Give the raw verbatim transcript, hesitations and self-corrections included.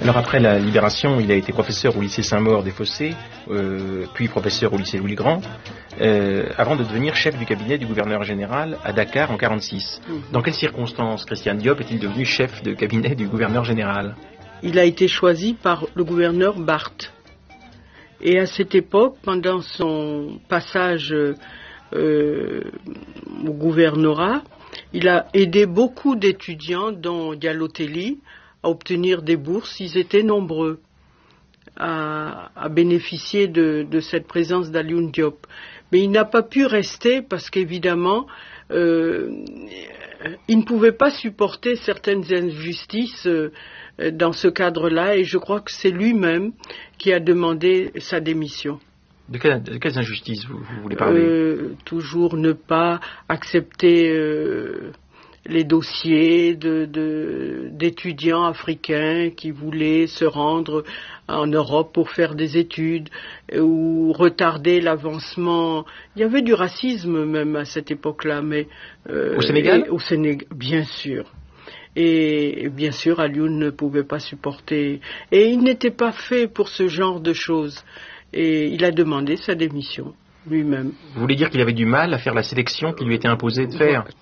Alors après la libération, il a été professeur au lycée Saint-Maur des Fossés, euh, puis professeur au lycée Louis-le-Grand, euh, avant de devenir chef du cabinet du gouverneur général à Dakar en quarante-six. Dans quelles circonstances Christian Diop est-il devenu chef de cabinet du gouverneur général? Il a été choisi par le gouverneur Barth. Et à cette époque, pendant son passage euh, au gouvernorat, il a aidé beaucoup d'étudiants, dont Diallo Telli, à obtenir des bourses. Ils étaient nombreux à, à bénéficier de, de cette présence d'Alioune Diop. Mais il n'a pas pu rester parce qu'évidemment, euh, il ne pouvait pas supporter certaines injustices euh, dans ce cadre-là, et je crois que c'est lui-même qui a demandé sa démission. De, quelle, de quelles injustices vous, vous voulez parler? euh, Toujours ne pas accepter euh, les dossiers de, de, d'étudiants africains qui voulaient se rendre en Europe pour faire des études, ou retarder l'avancement. Il y avait du racisme même à cette époque-là, mais euh, au Sénégal, au Sénégal, bien sûr. Et bien sûr, Alioune ne pouvait pas supporter. Et il n'était pas fait pour ce genre de choses. Et il a demandé sa démission lui-même. Vous voulez dire qu'il avait du mal à faire la sélection qui lui était imposée de faire?